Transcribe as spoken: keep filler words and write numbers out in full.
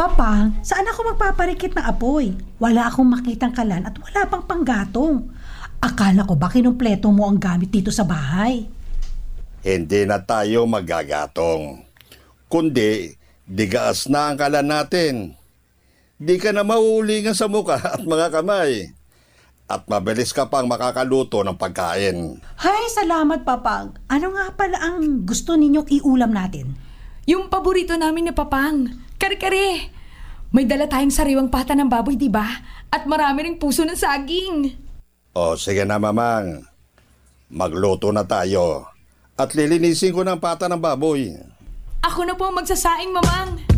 Papa, saan ako magpaparikit ng apoy? Wala akong makitang kalan at wala pang panggatong. Akala ko ba kinumpleto mo ang gamit dito sa bahay? Hindi na tayo magagatong. Kundi, digaas na ang kalan natin. Di ka na mauulingan sa muka at mga kamay. At mabilis ka pang makakaluto ng pagkain. Hay, salamat, Papang. Ano nga pala ang gusto ninyong iulam natin? Yung paborito namin ni Papang, kare-kare. May dala tayong sariwang pata ng baboy, di ba? At marami ring puso ng saging. O sige na, Mamang. Magluto na tayo. At lilinisin ko ng pata ng baboy. Ako na po ang magsasaing, Mamang.